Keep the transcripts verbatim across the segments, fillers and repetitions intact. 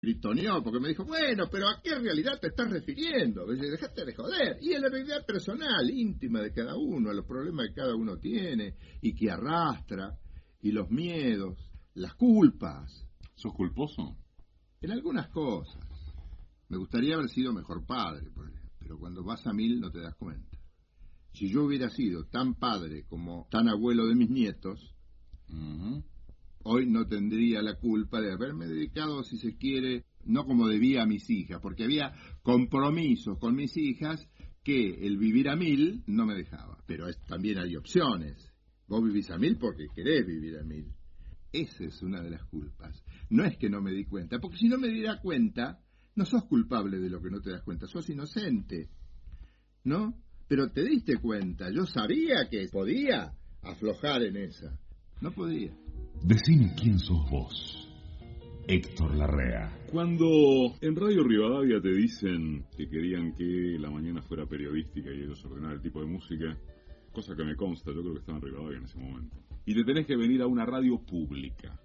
gritoneó porque me dijo, bueno, pero ¿a qué realidad te estás refiriendo? Dejate de joder. Y es la realidad personal, íntima de cada uno, a los problemas que cada uno tiene y que arrastra, y los miedos, las culpas. ¿Sos culposo? En algunas cosas. Me gustaría haber sido mejor padre, por ejemplo, pero cuando vas a mil no te das cuenta. Si yo hubiera sido tan padre como tan abuelo de mis nietos, uh-huh. hoy no tendría la culpa de haberme dedicado, si se quiere, no como debía a mis hijas, porque había compromisos con mis hijas que el vivir a mil no me dejaba. Pero es, también hay opciones. Vos vivís a mil porque querés vivir a mil. Esa es una de las culpas. No es que no me di cuenta, porque si no me diera cuenta, no sos culpable de lo que no te das cuenta, sos inocente, ¿no? Pero te diste cuenta, yo sabía que podía aflojar en esa. No podía. Decime quién sos vos, Héctor Larrea. Cuando en Radio Rivadavia te dicen que querían que la mañana fuera periodística y ellos ordenaran el tipo de música, cosa que me consta, yo creo que estaba en Rivadavia en ese momento, y te tenés que venir a una radio pública,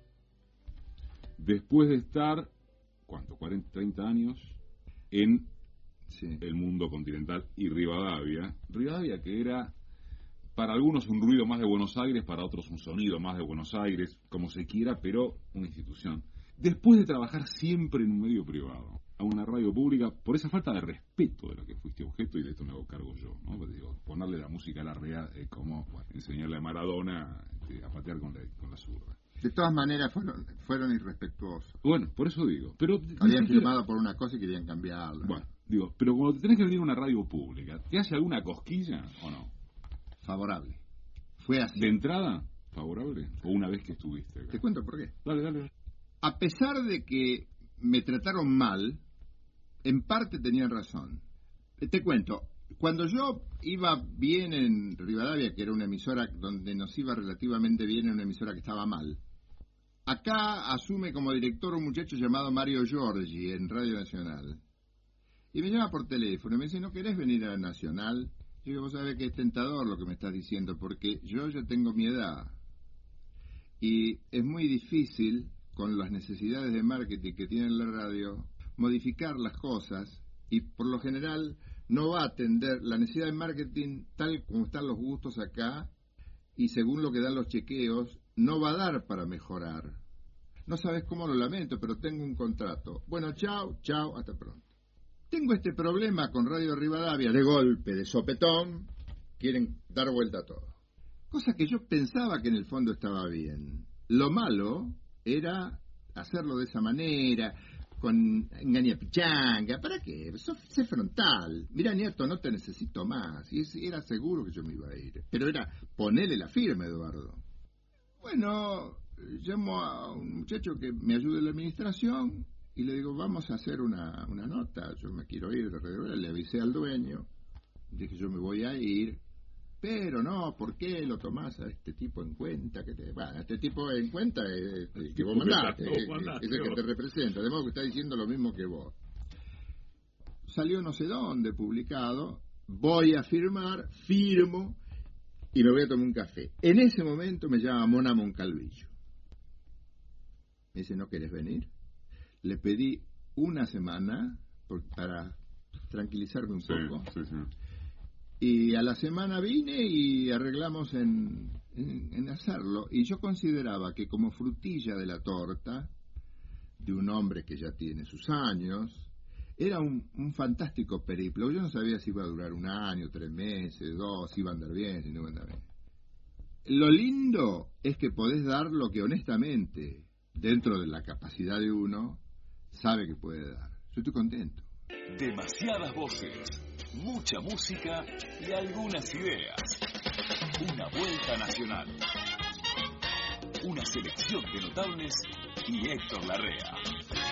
después de estar, ¿cuánto? cuarenta, treinta años en sí. el mundo continental y Rivadavia. Rivadavia que era para algunos un ruido más de Buenos Aires, para otros un sonido más de Buenos Aires, como se quiera, pero una institución. Después de trabajar siempre en un medio privado, a una radio pública, por esa falta de respeto de lo que fuiste objeto, y de esto me hago cargo yo, ¿no? Pues digo, ponerle la música a Larrea es como bueno, enseñarle a Maradona este, a patear con la, con la zurda. De todas maneras fueron, fueron irrespetuosos. Bueno, por eso digo. Pero habían firmado por una cosa y querían cambiarla. Bueno, digo, pero cuando te tenés que venir a una radio pública, ¿te hace alguna cosquilla o no? Favorable. Fue así. ¿De entrada, favorable? ¿O una vez que estuviste acá? Te cuento por qué. Dale, dale. A pesar de que me trataron mal, en parte tenían razón. Te cuento, cuando yo iba bien en Rivadavia, que era una emisora donde nos iba relativamente bien, en una emisora que estaba mal, acá asume como director un muchacho llamado Mario Giorgi en Radio Nacional. Y me llama por teléfono y me dice, ¿no querés venir a la Nacional? Yo digo, vos sabés que es tentador lo que me estás diciendo, porque yo ya tengo mi edad. Y es muy difícil, con las necesidades de marketing que tiene la radio, modificar las cosas, y por lo general no va a atender la necesidad de marketing tal como están los gustos acá, y según lo que dan los chequeos, no va a dar para mejorar. No sabes cómo lo lamento, pero tengo un contrato. Bueno, chao, chao, hasta pronto. Tengo este problema con Radio Rivadavia, de golpe, de sopetón, quieren dar vuelta a todo. Cosa que yo pensaba que en el fondo estaba bien. Lo malo era hacerlo de esa manera, con engaña pichanga. ¿Para qué? Sé frontal. Mira, nieto, no te necesito más. Y era seguro que yo me iba a ir. Pero era ponerle la firma, Eduardo. Bueno, llamo a un muchacho que me ayude en la administración y le digo, vamos a hacer una, una nota. Yo me quiero ir de alrededor. Le avisé al dueño. Dije, yo me voy a ir. Pero no, ¿por qué lo tomás a este tipo en cuenta? Que te, bueno, este tipo en cuenta es el que vos mandaste, es, es el que te representa, de modo que está diciendo lo mismo que vos. Salió no sé dónde, publicado, voy a firmar, firmo, y me voy a tomar un café. En ese momento me llama Mona Moncalvillo. Me dice, ¿no querés venir? Le pedí una semana por, para tranquilizarme un sí, poco. Sí, sí. Y a la semana vine y arreglamos en, en, en hacerlo. Y yo consideraba que como frutilla de la torta, de un hombre que ya tiene sus años, era un, un fantástico periplo. Yo no sabía si iba a durar un año, tres meses, dos, si iba a andar bien, si no iba a andar bien. Lo lindo es que podés dar lo que honestamente, dentro de la capacidad de uno, sabe que puede dar. Yo estoy contento. Demasiadas voces, mucha música y algunas ideas. Una vuelta nacional. Una selección de notables y Héctor Larrea.